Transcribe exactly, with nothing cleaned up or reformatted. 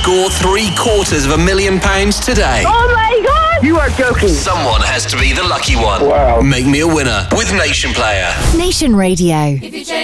Score three quarters of a million pounds today. Oh my God! You are joking. Someone has to be the lucky one. Wow. Make me a winner with Nation Player. Nation Radio. If you change